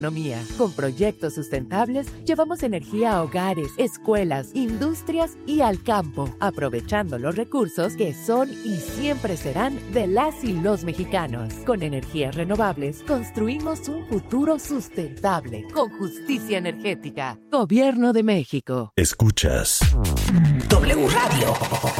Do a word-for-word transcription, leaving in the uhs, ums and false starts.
Con proyectos sustentables, llevamos energía a hogares, escuelas, industrias y al campo, aprovechando los recursos que son y siempre serán de las y los mexicanos. Con energías renovables, construimos un futuro sustentable, con justicia energética. Gobierno de México. Escuchas W Radio.